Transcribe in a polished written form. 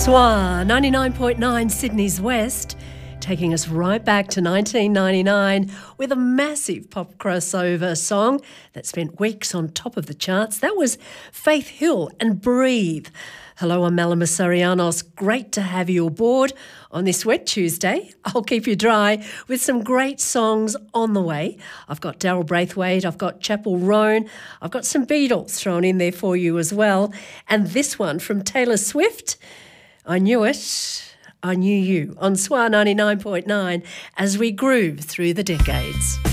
SWR 99.9 Sydney's West, taking us right back to 1999 with a massive pop crossover song that spent weeks on top of the charts. That was Faith Hill and Breathe. Hello, I'm Malama Sarianos. Great to have you aboard on this wet Tuesday. I'll keep you dry with some great songs on the way. I've got Daryl Braithwaite, I've got Chapel Roan, I've got some Beatles thrown in there for you as well. And this one from Taylor Swift, I Knew It, I Knew You, on SWR 99.9 as we groove through the decades.